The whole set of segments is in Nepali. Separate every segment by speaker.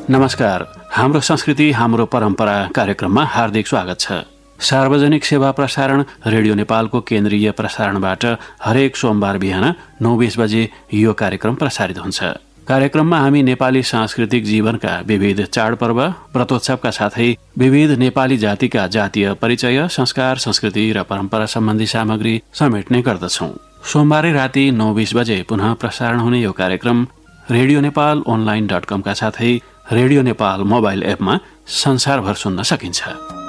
Speaker 1: नमस्कार। हाम्रो संस्कृति हाम्रो परम्परा कार्यक्रममा हार्दिक स्वागत छ। सार्वजनिक सेवा प्रसारण रेडियो नेपालको केन्द्रीय प्रसारणबाट हरेक सोमबार बिहान 9:20 बजे यो कार्यक्रम प्रसारित हुन्छ। कार्यक्रममा हामी नेपाली सांस्कृतिक जीवनका विविध चाडपर्व, व्रतोत्सवका साथै विविध नेपाली जातिका जातीय परिचय, संस्कार, संस्कृति र परम्परा सम्बन्धी सामग्री समेट्ने गर्दछौं। सोमबारै राति 9:20 बजे पुनः प्रसारण हुने यो कार्यक्रम रेडियो नेपाल online.com का साथै रेडियो नेपाल मोबाइल एपमा संसारभर सुन्न सकिन्छ।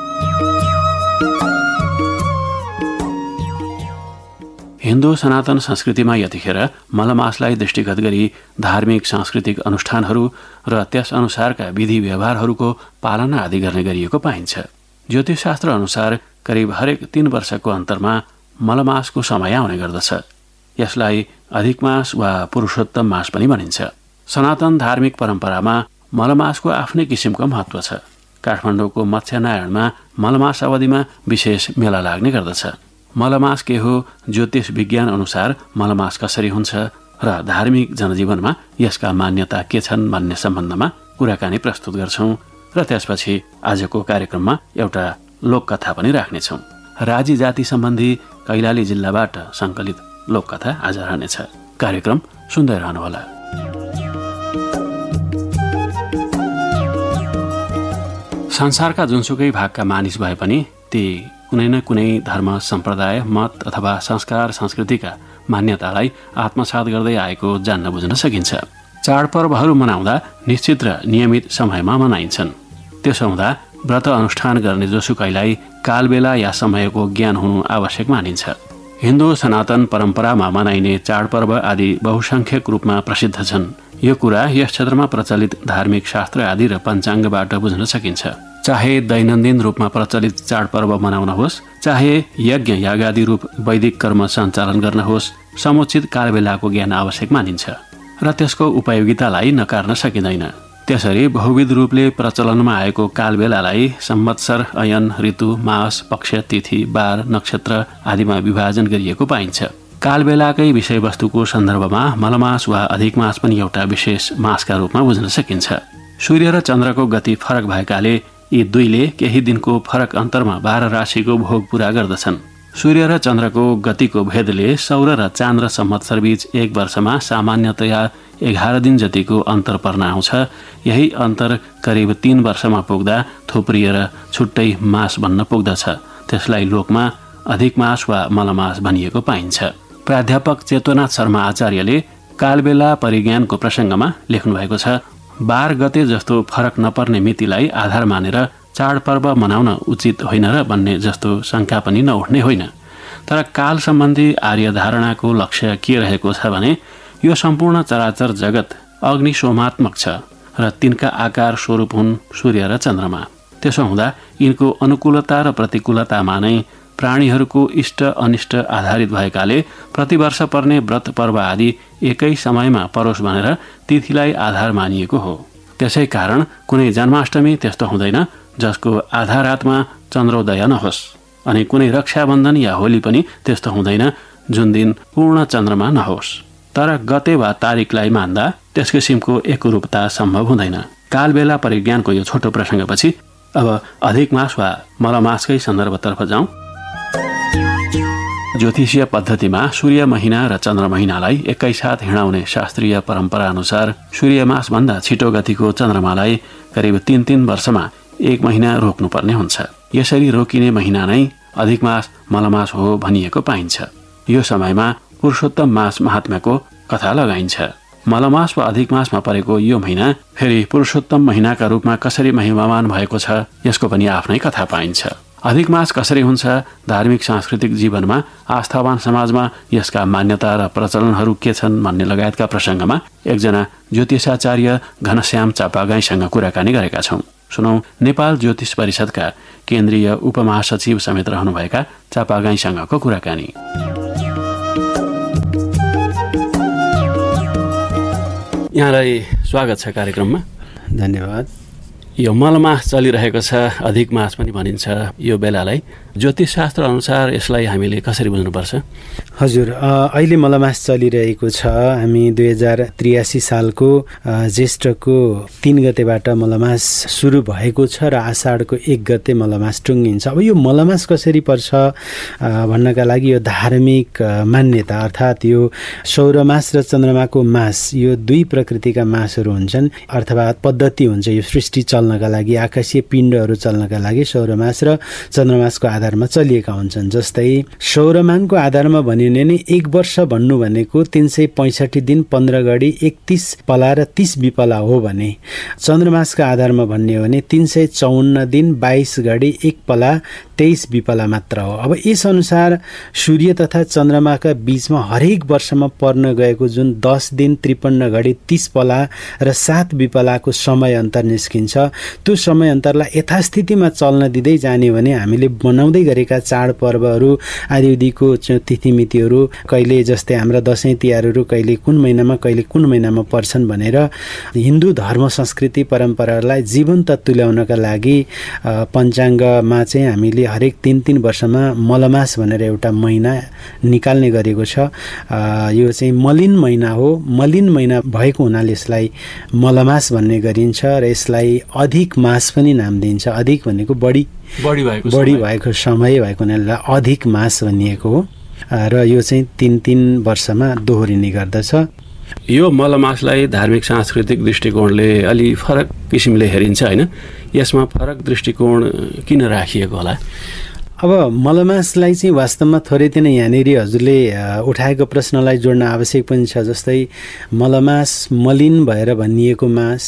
Speaker 1: हिन्दू सनातन संस्कृतिमा यतिखेर मलमासलाई दृष्टिगत गरी धार्मिक सांस्कृतिक अनुष्ठानहरू र त्यस अनुसारका विधि व्यवहारहरूको पालना आदि गर्ने गरिएको पाइन्छ। ज्योतिषशास्त्र अनुसार करिब हरेक 3 वर्षको अन्तरमा मलमासको समय आउने गर्दछ। यसलाई अधिक मास वा पुरुषोत्तम मास पनि भनिन्छ। सनातन धार्मिक परम्परामा मलमासको आफ्नै किसिमको महत्व छ। काठमाडौँको मत्स्यनारायणमा मलमास अवधिमा विशेष मेला लाग्ने गर्दछ। मलमास के हो, ज्योतिष विज्ञान अनुसार मलमास कसरी हुन्छ र धार्मिक जनजीवनमा यसका मान्यता के छन् भन्ने सम्बन्धमा कुराकानी प्रस्तुत गर्छौं र त्यसपछि आजको कार्यक्रममा एउटा लोककथा पनि राख्नेछौं। राजी जाति सम्बन्धी कैलाली जिल्लाबाट संकलित लोककथा आज रहनेछ। कार्यक्रम सुन्दै रहनुहोला। संसारका जुनसुकै भागका मानिस भए पनि ती कुनै न कुनै धर्म, सम्प्रदाय, मत अथवा संस्कार, संस्कृतिका मान्यतालाई आत्मसात गर्दै आएको जान्न बुझ्न सकिन्छ। चाडपर्वहरू मनाउँदा निश्चित र नियमित समयमा मनाइन्छन्। त्यसो हुँदा व्रत अनुष्ठान गर्ने जोसुकैलाई कालबेला या समयको ज्ञान हुनु आवश्यक मानिन्छ। हिन्दू सनातन परम्परामा मनाइने चाडपर्व आदि बहुसंख्यक रूपमा प्रसिद्ध छन्। यो कुरा यस क्षेत्रमा प्रचलित धार्मिक शास्त्र आदि र पञ्चाङ्गबाट बुझ्न सकिन्छ। चाहे दैनन्दिन रूपमा प्रचलित चाडपर्व मनाउन होस्, चाहे यज्ञ यागादि रूप वैदिक कर्म सञ्चालन गर्न होस्, समुचित कालबेलाको ज्ञान आवश्यक मानिन्छ र त्यसको उपयोगितालाई नकार्न सकिँदैन। त्यसरी बहुविध रूपले प्रचलनमा आएको कालबेलालाई संवत्सर, अयन, ऋतु, मास, पक्ष, तिथि, बार, नक्षत्र आदिमा विभाजन गरिएको पाइन्छ। कालबेलाकै विषयवस्तुको सन्दर्भमा मलमास वा अधिक मास पनि एउटा विशेष मासका रूपमा बुझ्न सकिन्छ। सूर्य र चन्द्रको गति फरक भएकाले यी दुईले केही दिनको फरक अन्तरमा 12 राशिको भोग पूरा गर्दछन्। सूर्य र चन्द्रको गतिको भेदले सौर र चान्द्र संवत्सर बीच एक वर्षमा सामान्यतया 11 दिन जतिको अन्तर पर्न आउँछ। यही अन्तर करिब 3 वर्षमा पुग्दा थुप्रिएर छुट्टै मास बन्न पुग्दछ। त्यसलाई लोकमा अधिक मास वा मलमास भनिएको पाइन्छ। प्राध्यापक चेतनाथ शर्मा आचार्यले कालबेला परिज्ञानको प्रसङ्गमा लेख्नु भएको छ। 12 गते जस्तो फरक नपर्ने मितिलाई आधार मानेर चाडपर्व मनाउन उचित होइन र भन्ने जस्तो शङ्का पनि नउठ्ने होइन। तर काल सम्बन्धी आर्य धारणाको लक्ष्य के रहेको छ भने यो सम्पूर्ण चराचर जगत अग्निशोमात्मक छ र तिनका आकार स्वरूप हुन् सूर्य र चन्द्रमा। त्यसो हुँदा यिनको अनुकूलता र प्रतिकूलतामा नै प्राणीहरूको इष्ट अनिष्ट आधारित भएकाले प्रतिवर्ष पर्ने व्रत पर्व आदि एकै समयमा परोस् भनेर तिथिलाई आधार मानिएको हो। त्यसै कारण कुनै जन्माष्टमी त्यस्तो हुँदैन जसको आधा रातमा चन्द्रोदय नहोस्, अनि कुनै रक्षाबन्धन या होली पनि त्यस्तो हुँदैन जुन दिन पूर्ण चन्द्रमा नहोस्। तर गते वा तारिकलाई मान्दा त्यस किसिमको एकरूपता सम्भव हुँदैन। कालबेला परिज्ञानको यो छोटो प्रसङ्गपछि अब अधिक मास वा मलमासकै सन्दर्भतर्फ जाउँ। ज्योतिषीय पद्धतिमा सूर्य महिना र चन्द्र महिनालाई एकैसाथ हिँडाउने शास्त्रीय परम्परा अनुसार सूर्यमास भन्दा छिटो गतिको चन्द्रमालाई करिब 3 वर्षमा 1 महिना रोक्नुपर्ने हुन्छ। यसरी रोकिने महिना नै अधिक मास मलमास हो भनिएको पाइन्छ। यो समयमा पुरुषोत्तम मास महात्म्यको कथा लगाइन्छ। मलमास वा अधिक मासमा परेको यो महिना फेरि पुरुषोत्तम महिनाका रूपमा कसरी महिमावान भएको छ यसको पनि आफ्नै कथा पाइन्छ। अधिक मास कसरी हुन्छ, धार्मिक सांस्कृतिक जीवनमा, आस्थावान समाजमा यसका मान्यता र प्रचलनहरू के छन् भन्ने लगायतका प्रसङ्गमा एकजना ज्योतिषाचार्य घनश्याम चापागाईसँग कुराकानी गरेका छौं। सुनौ नेपाल ज्योतिष परिषदका केन्द्रीय उपमहासचिव समेत रहनुभएका चापागाईसँगको कुराकानी। यहाँलाई स्वागत छ कार्यक्रममा।
Speaker 2: धन्यवाद।
Speaker 1: यो मलमास चलिरहेको छ, अधिक मास पनि भनिन्छ। यो बेलालाई ज्योतिषशास्त्र अनुसार यसलाई हामीले कसरी बुझ्नुपर्छ?
Speaker 2: हजुर, अहिले मलमास चलिरहेको छ। हामी 2083 सालको ज्येष्ठको 3 गतेबाट मलमास सुरु भएको छ र आषाढको 1 गते मलमास टुङ्गिन्छ। अब यो मलमास कसरी पर्छ भन्नका लागि यो धार्मिक मान्यता, अर्थात् यो सौरमास र चन्द्रमाको मास, यो दुई प्रकृतिका मासहरू हुन्छन् अर्थात् पद्धति हुन्छ यो सृष्टि चल्नका लागि, आकाशीय पिण्डहरू चल्नका लागि सौरमास र चन्द्रमासको आधारमा चलिएका हुन्छन्। जस्तै सौरमानको आधारमा भन्यो भने 1 वर्ष भन्नु भनेको 365 दिन 15 घडी 31 पला र 30 विपला हो भने चन्द्रमासका आधारमा भन्ने हो भने 354 दिन 22 घडी 1 पला 23 विपला मात्र हो। अब यस अनुसार सूर्य तथा चन्द्रमाका बीचमा हरेक वर्षमा पर्न गएको जुन 10 दिन 53 घडी 30 पला र 7 विपलाको समय अन्तर निस्किन्छ, त्यो समय अन्तरलाई यथास्थितिमा चल्न दिँदै जाने भने हामीले बनाउँदै गरेका चाडपर्वहरू आदिको तिथिमितिहरू कहिले जस्तै हाम्रा दसैँ तिहारहरू कहिले कुन महिनामा पर्छन् भनेर हिन्दू धर्म संस्कृति परम्परालाई जीवन्त तुल्याउनका लागि पञ्चाङ्गमा चाहिँ हामीले हरेक 3 वर्षमा मलमास भनेर एउटा महिना निकाल्ने गरेको छ। यो चाहिँ मलिन महिना हो। मलिन महिना भएको हुनाले यसलाई मलमास भन्ने गरिन्छ र यसलाई अधिक मास पनि नाम दिइन्छ। अधिक भनेको बढी भएको समय भएको हुनाले अधिक मास भनिएको हो र यो चाहिँ 3 वर्षमा दोहोरिने गर्दछ।
Speaker 1: यो मलमासलाई धार्मिक सांस्कृतिक दृष्टिकोणले अलि फरक किसिमले हेरिन्छ हैन? यसमा फरक दृष्टिकोण किन राखिएको होला?
Speaker 2: अब मलमासलाई चाहिँ वास्तवमा थोरै तिन यहाँनिर हजुरले उठाएको प्रश्नलाई जोड्न आवश्यक पनि छ। जस्तै मलमास मलिन भएर भनिएको मास,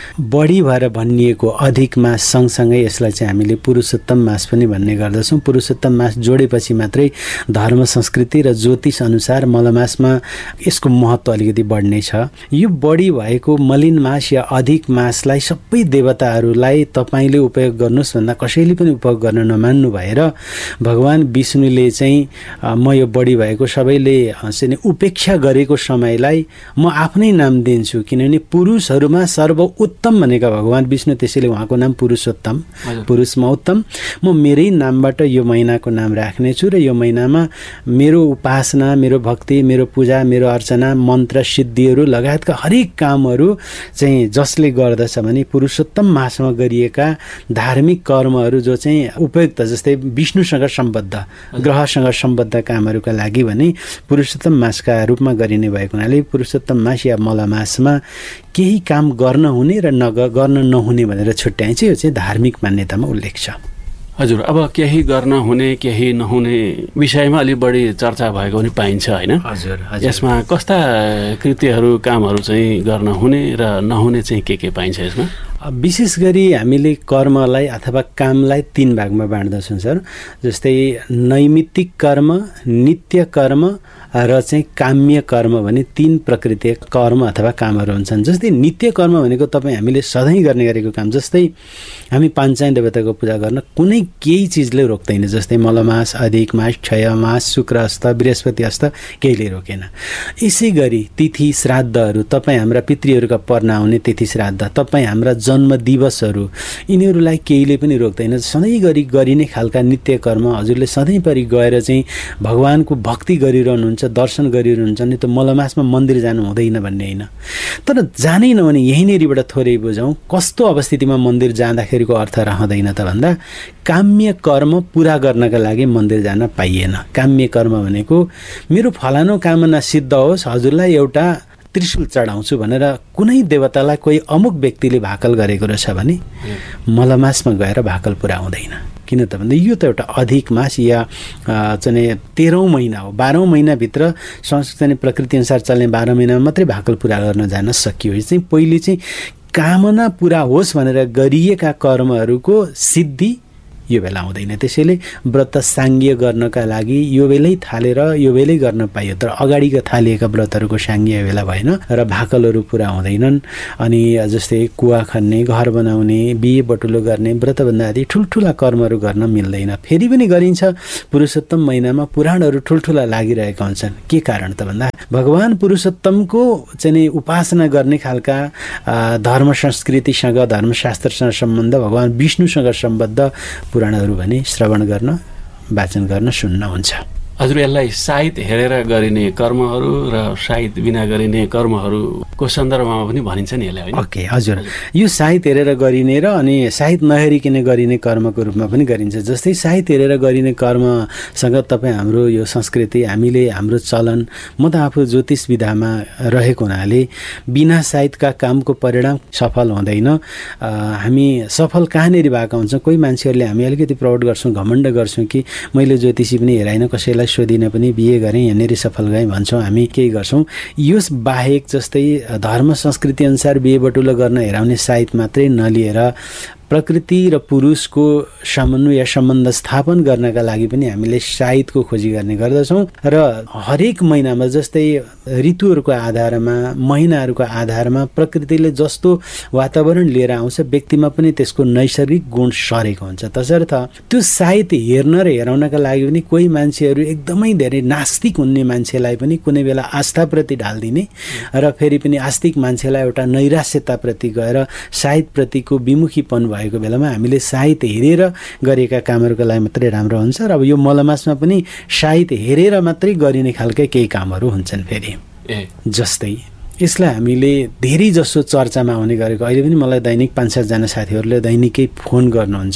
Speaker 2: बढी भएर भनिएको अधिक मास, सँगसँगै यसलाई चाहिँ हामीले पुरुषोत्तम मास पनि भन्ने गर्दछौँ। पुरुषोत्तम मास जोडेपछि मात्रै धर्म संस्कृति र ज्योतिष अनुसार मलमासमा यसको महत्त्व अलिकति बढ्ने छ। यो बढी भएको मलिन मास या अधिक मासलाई सबै देवताहरूलाई तपाईँले उपयोग गर्नुहोस् भन्दा कसैले पनि उपयोग गर्न नमान्नु भएर भगवान विष्णुले चाहिँ म यो बढी भएको सबैले चाहिँ उपेक्षा गरेको समयलाई म आफ्नै नाम दिन्छु, किनभने पुरुषहरूमा उत्तम भनेका भगवान विष्णु, त्यसैले उहाँको नाम पुरुषोत्तम, पुरुषमा उत्तम। म मेरै नामबाट यो महिनाको नाम राख्नेछु र यो महिनामा मेरो उपासना, मेरो भक्ति, मेरो पूजा, मेरो अर्चना, मन्त्र सिद्धिहरू लगायतका हरेक कामहरू चाहिँ जसले गर्दछ भने पुरुषोत्तम मासमा गरिएका धार्मिक कर्महरू जो चाहिँ उपयुक्त, जस्तै विष्णुसँग सम्बद्ध, ग्रहसँग सम्बद्ध कामहरूका लागि भने पुरुषोत्तम मासका रूपमा गरिने भएको हुनाले पुरुषोत्तम मास या मलमासमा केही काम गर्न हुने र गर्न नहुने भनेर छुट्याइन्छ। यो चाहिँ धार्मिक मान्यतामा उल्लेख छ।
Speaker 1: हजुर, अब केही गर्न हुने केही नहुने विषयमा अलि बढी चर्चा भएको पनि पाइन्छ हैन?
Speaker 2: हजुर,
Speaker 1: यसमा कस्ता कृत्यहरू कामहरू चाहिँ गर्न हुने र नहुने चाहिँ के पाइन्छ यसमा?
Speaker 2: विशेष गरी हामीले कर्मलाई अथवा कामलाई 3 भागमा बाँड्दछौँ सर। जस्तै नैमित्तिक कर्म, नित्य कर्म र चाहिँ काम्य कर्म भने 3 प्रकृतिक कर्म अथवा कामहरू हुन्छन्। जस्तै नित्य कर्म भनेको तपाईँ हामीले सधैँ गर्ने गरेको काम, जस्तै हामी पाञ्चायन देवताको पूजा गर्न कुनै केही चिजले रोक्दैन। जस्तै मलमास, अधिक मास, क्षय मास, शुक्र हस्त, बृहस्पति हस्त केहीले रोकेन। यसै गरी तिथि श्राद्धहरू, तपाईँ हाम्रा पितृहरूका पर्ना आउने तिथि श्राद्ध, तपाईँ हाम्रा जन्म दिवसहरू, यिनीहरूलाई केहीले पनि रोक्दैन। सधैँभरि गरिने खालका नित्य कर्म हजुरले सधैँभरि गएर चाहिँ भगवानको भक्ति गरिरहनुहुन्छ, दर्शन गरिरहनुहुन्छ नि, त मलमासमा मन्दिर जानु हुँदैन भन्ने होइन। तर जानै नहुने यहीँनिरबाट थोरै बुझौँ कस्तो अवस्थितिमा मन्दिर जाँदाखेरिको अर्थ रहँदैन त भन्दा काम्य कर्म पुरा गर्नका लागि मन्दिर जान पाइएन। काम्य कर्म भनेको मेरो फलानु कामना सिद्ध होस्, हजुरलाई एउटा त्रिशूल चढाउँछु भनेर कुनै देवतालाई कोही अमुक व्यक्तिले भाकल गरेको रहेछ भने मलमासमा गएर भाकल पुरा हुँदैन। किन त भन्दा यो त एउटा अधिक मास या चाहिँ 13औं महिना हो। 12औं महिनाभित्र संस्कृति प्रकृति अनुसार चल्ने 12 महिनामा मात्रै भाकल पुरा गर्न जान सकियो। यो चाहिँ पहिले चाहिँ कामना पुरा होस् भनेर गरिएका कर्महरूको सिद्धि यो बेला हुँदैन। त्यसैले व्रत साङ्ग्य गर्नका लागि यो बेलै थालेर यो बेलै गर्न पाइयो, तर अगाडिका थालिएका व्रतहरूको साङ्ग्य यो बेला भएन र भाकलहरू पुरा हुँदैनन्। अनि जस्तै कुवा खन्ने, घर बनाउने, बिहे बटुलो गर्ने, व्रतबन्ध आदि ठुल्ठुला कर्महरू गर्न मिल्दैन। फेरि पनि गरिन्छ। पुरुषोत्तम महिनामा पुराणहरू ठुल्ठुला लागिरहेका हुन्छन्। के कारण त भन्दा भगवान पुरुषोत्तमको चाहिँ उपासना गर्ने खालका धर्म संस्कृतिसँग, धर्मशास्त्रसँग सम्बन्ध, भगवान विष्णुसँग सम्बद्ध पुराणहरू भने श्रवण गर्न वाचन गर्न सुन्न हुन्छ।
Speaker 1: हजुर, यसलाई साइत हेरेर गरिने कर्महरू र साइत बिना गरिने कर्महरूको सन्दर्भमा पनि भनिन्छ नि यसलाई, होइन?
Speaker 2: ओके, हजुर, यो साइत हेरेर गरिने र अनि साइत नहेरिकन गरिने कर्मको रूपमा पनि गरिन्छ। जस्तै साइत हेरेर गरिने कर्मसँग तपाईँ हाम्रो यो संस्कृति, हामीले हाम्रो चलन, म त आफू ज्योतिष विधामा रहेको हुनाले बिना साइतका कामको परिणाम सफल हुँदैन। हामी सफल कहाँनिर भएका हुन्छौँ, कोही मान्छेहरूले हामी अलिकति प्राउड गर्छौँ, घमण्ड गर्छौँ कि मैले ज्योतिषी पनि हेराइन, कसैलाई सोधिन पनि बिहे गरेँ, यहाँनिर सफल गएँ भन्छौँ, हामी केही गर्छौँ। यस बाहेक जस्तै धर्म संस्कृति अनुसार बिहे बटुलो गर्न हेराउने साइत मात्रै नलिएर प्रकृति र पुरुषको समन्वय सम्बन्ध स्थापन गर्नका लागि पनि हामीले साइतको खोजी गर्ने गर्दछौँ। र हरेक महिनामा जस्तै ऋतुहरूको आधारमा, महिनाहरूको आधारमा प्रकृतिले जस्तो वातावरण लिएर आउँछ, व्यक्तिमा पनि त्यसको नैसर्गिक गुण सरेको हुन्छ। तसर्थ त्यो साइत हेर्न र हेराउनका लागि पनि कोही मान्छेहरू एकदमै धेरै नास्तिक हुने मान्छेलाई पनि कुनै बेला आस्थाप्रति ढालिदिने र फेरि पनि आस्तिक मान्छेलाई एउटा नैराश्यताप्रति गएर साइतप्रतिको विमुखीपन भएको बेलामा हामीले साइत हेरेर गरेका कामहरूको लागि मात्रै राम्रो हुन्छ। र अब यो मलमासमा पनि साइत हेरेर मात्रै गरिने खालकै केही कामहरू हुन्छन्। फेरि जस्तै यसलाई हामीले धेरै जसो चर्चामा आउने गरेको, अहिले पनि मलाई दैनिक 5-7 जना साथीहरूले दैनिकै फोन गर्नुहुन्छ।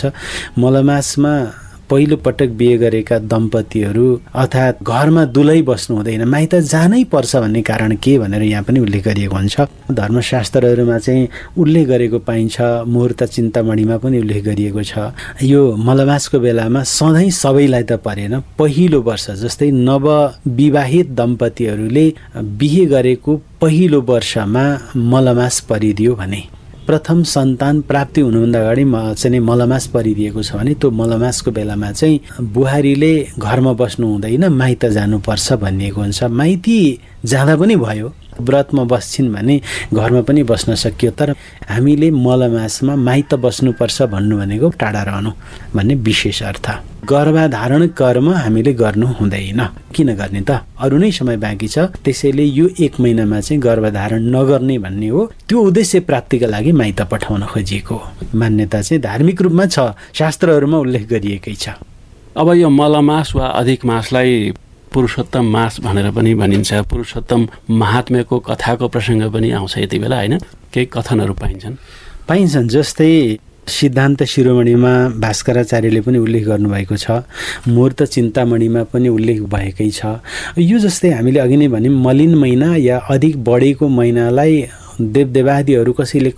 Speaker 2: मलमासमा पहिलो पटक बिहे गरेका दम्पतिहरू अर्थात् घरमा दुलै बस्नु हुँदैन, माइत जानै पर्छ भन्ने कारण के भनेर यहाँ पनि उल्लेख गरिएको हुन्छ। धर्मशास्त्रहरूमा चाहिँ उल्लेख गरेको पाइन्छ, मुहुर्त चिन्तामणिमा पनि उल्लेख गरिएको छ। यो मलमासको बेलामा सधैँ सबैलाई त परेन, पहिलो वर्ष जस्तै नवविवाहित दम्पतिहरूले बिहे गरेको पहिलो वर्षमा मलमास परिदियो भने, प्रथम सन्तान प्राप्ति हुनुभन्दा अगाडि चाहिँ मलमास परिदिएको छ भने त्यो मलमासको बेलामा चाहिँ बुहारीले घरमा बस्नु हुँदैन, माइत जानुपर्छ भनिएको हुन्छ। माइती जाँदा पनि भयो, व्रतमा बस्छिन् भने घरमा पनि बस्न सकियो। तर हामीले मलमासमा माइत बस्नुपर्छ भन्नु भनेको टाढा रहनु भन्ने विशेष अर्थ। गर्भाधारण कर्म हामीले गर्नु हुँदैन। किन गर्ने त, अरू नै समय बाँकी छ, त्यसैले यो 1 महिनामा चाहिँ गर्भधारण नगर्ने भन्ने हो। त्यो उद्देश्य प्राप्तिका लागि माइत पठाउन खोजिएको मान्यता चाहिँ धार्मिक रूपमा छ, शास्त्रहरूमा उल्लेख गरिएकै छ।
Speaker 1: अब यो मलमास वा अधिक मासलाई पुरुषोत्तम मास भनेर पनि भनिन्छ। पुरुषोत्तम महात्म्यको कथाको प्रसङ्ग पनि आउँछ यति बेला, होइन? केही कथनहरू
Speaker 2: पाइन्छन्। जस्तै सिद्धान्त शिरोमणिमा भास्कराचार्यले पनि उल्लेख गर्नुभएको छ, मुहुर्त चिन्तामणिमा पनि उल्लेख भएकै छ। यो जस्तै हामीले अघि नै भन्यौँ, मलिन महिना या अधिक बढेको महिनालाई देवदेवादीहरू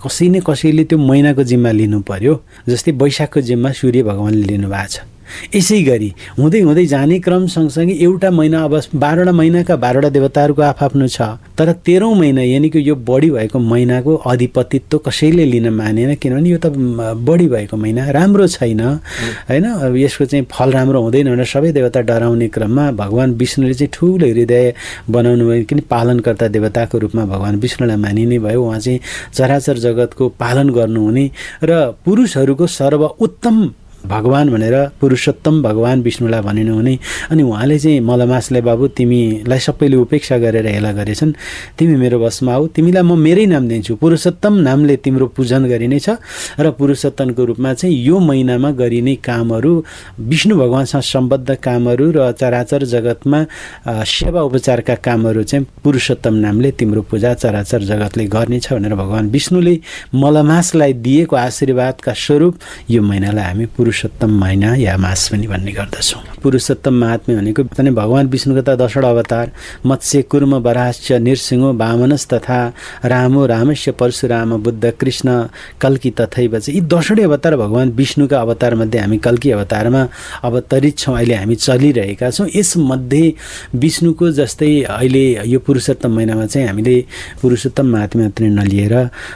Speaker 2: कसैले त्यो महिनाको जिम्मा लिनु पर्यो। जस्तै वैशाखको जिम्मा सूर्य भगवानले लिनुभएको छ। यसै गरी हुँदै हुँदै जाने क्रम सँगसँगै एउटा महिना, अब 12वटा महिनाका 12वटा देवताहरूको आफ्नो छ, तर 13औं महिना यानि कि यो बढी भएको महिनाको अधिपतित्व कसैले लिन मानेन, किनभने यो त बढी भएको महिना राम्रो छैन, होइन? अब यसको चाहिँ फल राम्रो हुँदैन भनेर सबै देवता डराउने क्रममा भगवान विष्णुले चाहिँ ठुलो हृदय बनाउनु भयो, किन पालनकर्ता देवताको रूपमा भगवान विष्णुलाई मानिने भयो। उहाँ चाहिँ चराचर जगतको पालन गर्नुहुने र पुरुषहरूको सर्वोत्तम भगवान भनेर पुरुषोत्तम भगवान विष्णुलाई भनिनु हुने। अनि उहाँले चाहिँ मलमासलाई, बाबु तिमीलाई सबैले उपेक्षा गरेर हेला गरेछन्, तिमी मेरो बसमा आऊ, तिमीलाई म मेरै नाम दिन्छु, पुरुषोत्तम नामले तिम्रो पूजन गरिनेछ। र पुरुषोत्तमको रूपमा चाहिँ यो महिनामा गरिने कामहरू, विष्णु भगवानसँग सम्बद्ध कामहरू र चराचर जगतमा सेवा उपचारका कामहरू चाहिँ पुरुषोत्तम नामले तिम्रो पूजा चराचर जगतले गर्नेछ भनेर भगवान विष्णुले मलमासलाई दिएको आशीर्वादका स्वरूप यो महिनालाई हामी पुरुषोत्तम महिना या मास पनि भन्ने गर्दछौँ। पुरुषोत्तम महात्म्य भनेको पनि भगवान विष्णुका त 10वटा अवतार, मत्स्य कुर्म वराहश्च नृसिंहो वामनस तथा रामो रामस्य परशुराम बुद्ध कृष्ण कल्की तथैव चाहिँ यी 10वटै अवतार भगवान विष्णुका अवतार मध्ये हामी कल्की अवतारमा अवतरित छौँ, अहिले हामी चलिरहेका छौँ। यसमध्ये विष्णुको जस्तै अहिले यो पुरुषोत्तम महिनामा चाहिँ हामीले पुरुषोत्तम महात्म्य मात्रै नलिएर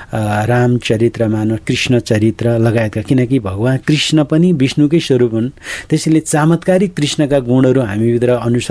Speaker 2: रामचरित्र मानव, कृष्ण चरित्र लगायतका, किनकि भगवान कृष्ण पनि विष्णुकै स्वरूप हुन्, त्यसैले चमत्कारी कृष्णका गुणहरू हामीभित्र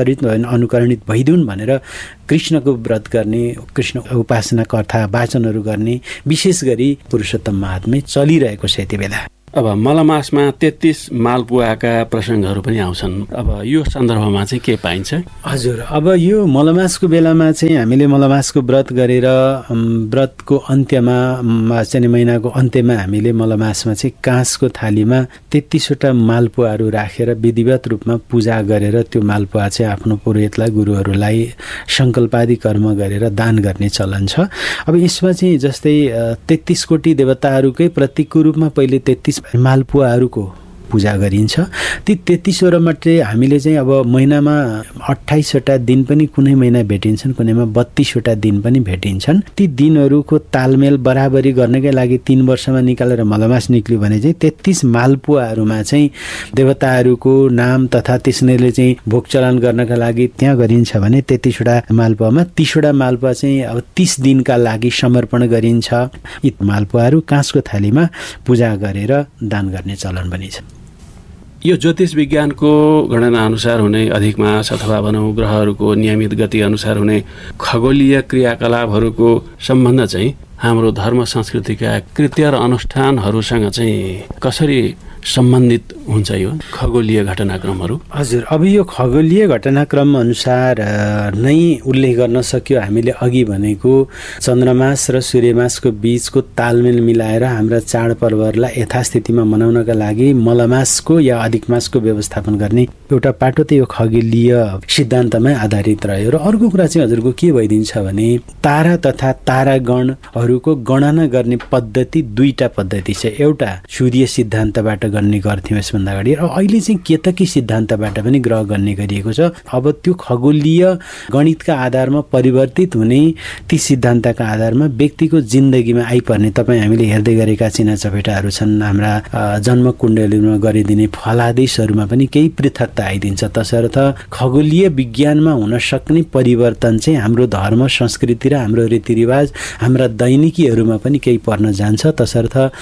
Speaker 2: अनुकरणित भइदिउन् भनेर कृष्णको व्रत गर्ने, कृष्ण उपासना कथा वाचनहरू गर्ने, विशेष गरी पुरुषोत्तम महात्म्य चलिरहेको छ यति बेला।
Speaker 1: अब मलमासमा 33 मालपुवाका प्रसङ्गहरू पनि आउँछन्। अब यो सन्दर्भमा चाहिँ के पाइन्छ?
Speaker 2: हजुर, अब यो मलमासको बेलामा चाहिँ हामीले मलमासको व्रत गरेर व्रतको अन्त्यमा चाहिँ महिनाको अन्त्यमा हामीले मलमासमा चाहिँ काँसको थालीमा 33वटा मालपुवाहरू राखेर विधिवत रूपमा पूजा गरेर त्यो मालपुवा चाहिँ आफ्नो पुरोहितलाई, गुरुहरूलाई सङ्कल्पादि कर्म गरेर दान गर्ने चलन छ। अब यसमा चाहिँ जस्तै 33 कोटी देवताहरूकै प्रतीकको रूपमा पहिले 33 मालपुवाहरूको पूजा गरिन्छ। ती 33वटा मात्रै हामीले चाहिँ अब महिनामा 28वटा दिन पनि कुनै महिना भेटिन्छन्, कुनैमा 32वटा दिन पनि भेटिन्छन्। ती दिनहरूको तालमेल बराबरी गर्नकै लागि 3 वर्षमा निकालेर मलमास निक्ल्यो भने चाहिँ 33 मालपुवाहरूमा चाहिँ देवताहरूको नाम तथा त्यसैले चाहिँ भोग चलन गर्नका लागि त्यहाँ गरिन्छ भने 33वटा मालपुवामा 30वटा मालपुवा चाहिँ अब 30 दिनका लागि समर्पण गरिन्छ। यी मालपुवाहरू काँसको थालीमा पूजा गरेर दान गर्ने चलन पनि छ।
Speaker 1: यो ज्योतिष विज्ञानको गणना अनुसार हुने अधिक मास अथवा भनौँ ग्रहहरूको नियमित गति अनुसार हुने खगोलीय क्रियाकलापहरूको सम्बन्ध चाहिँ हाम्रो धर्म संस्कृतिका कृत्य र अनुष्ठानहरूसँग चाहिँ कसरी सम्बन्धित हुन्छ यो खगोलीय घटनाक्रमहरू?
Speaker 2: हजुर, अब यो खगोलीय घटनाक्रम अनुसार नै उल्लेख गर्न सक्यो हामीले अघि भनेको चन्द्रमास र सूर्यमासको बीचको तालमेल मिलाएर हाम्रा चाडपर्वहरूलाई यथास्थितिमा मनाउनका लागि मलमासको या अधिक मासको व्यवस्थापन गर्ने एउटा पाटो त यो खगोलीय सिद्धान्तमै आधारित रह्यो। र अर्को कुरा चाहिँ हजुरको के भइदिन्छ भने तारा तथा तारागणहरूको गणना गर्ने पद्धति दुईटा पद्धति छ। एउटा सूर्य सिद्धान्तबाट गर्ने गर्थ्यौँ यसभन्दा अगाडि, र अहिले चाहिँ केतकी सिद्धान्तबाट पनि ग्रह गर्ने गरिएको छ। अब त्यो खगोलीय गणितका आधारमा परिवर्तित हुने ती सिद्धान्तका आधारमा व्यक्तिको जिन्दगीमा आइपर्ने तपाईँ हामीले हेर्दै गरेका चिना चपेटाहरू छन्, हाम्रा जन्म कुण्डलीमा गरिदिने फलादेशहरूमा पनि केही पृथकता आइदिन्छ। तसर्थ खगोलीय विज्ञानमा हुन सक्ने परिवर्तन चाहिँ हाम्रो धर्म संस्कृति र हाम्रो रीतिरिवाज, हाम्रा दैनिकीहरूमा पनि केही पर्न जान्छ। तसर्थ